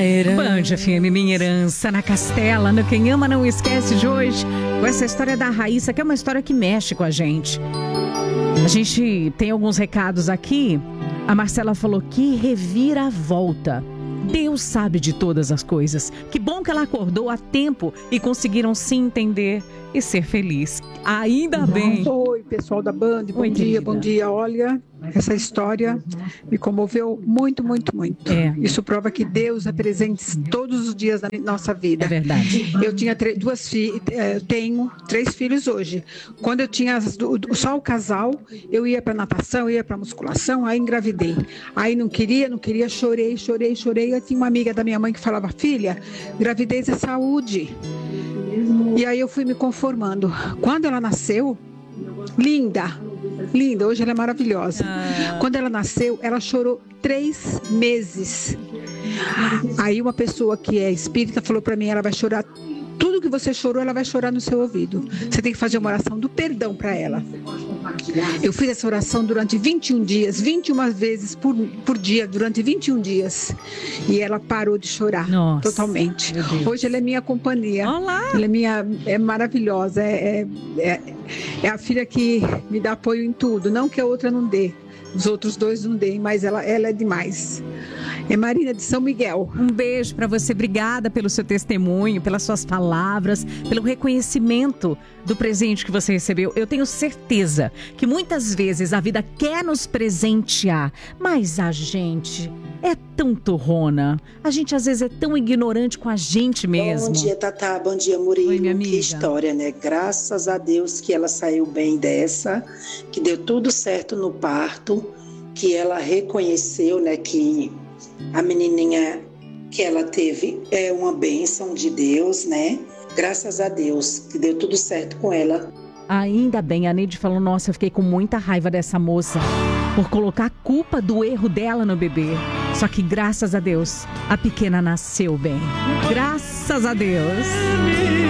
Band FM, Minha Herança, na Castela, no Quem Ama Não Esquece de hoje, com essa história da Raíssa, que é uma história que mexe com a gente. A gente tem alguns recados aqui. A Marcela falou que reviravolta. Deus sabe de todas as coisas. Que bom que ela acordou a tempo e conseguiram se entender e ser feliz. Ainda bem. Oi, pessoal da Band. Bom dia, bom dia. Olha, essa história me comoveu muito, muito, muito. Isso prova que Deus é presente todos os dias da nossa vida. É verdade. Eu tinha tenho 3 filhos hoje. Quando eu tinha só o casal, eu ia para natação, ia para musculação, aí engravidei. Aí não queria, chorei. Eu tinha uma amiga da minha mãe que falava: filha, gravidez é saúde. E aí eu fui me conformando. Quando ela nasceu, linda, hoje ela é maravilhosa. Quando ela nasceu, ela chorou 3 meses. Aí uma pessoa que é espírita falou para mim: ela vai chorar, tudo que você chorou, ela vai chorar no seu ouvido. Você tem que fazer uma oração do perdão para ela. Eu fiz essa oração durante 21 dias, 21 vezes por dia, durante 21 dias. E ela parou de chorar. Nossa, totalmente. Hoje ela é minha companhia. Olá. Ela é maravilhosa. É a filha que me dá apoio em tudo. Não que a outra não dê. Os outros 2 não deem, mas ela é demais. É Marina de São Miguel. Um beijo para você. Obrigada pelo seu testemunho, pelas suas palavras, pelo reconhecimento do presente que você recebeu. Eu tenho certeza que muitas vezes a vida quer nos presentear, mas a gente é tão torrona. A gente às vezes é tão ignorante com a gente mesmo. Bom dia, Tatá. Bom dia, Murilo. Oi, minha amiga. Que história, né? Graças a Deus que ela saiu bem dessa, que deu tudo certo no parto, que ela reconheceu, né, que a menininha que ela teve é uma bênção de Deus, né? Graças a Deus que deu tudo certo com ela. Ainda bem, a Neide falou: nossa, eu fiquei com muita raiva dessa moça por colocar a culpa do erro dela no bebê. Só que graças a Deus, a pequena nasceu bem. Graças a Deus.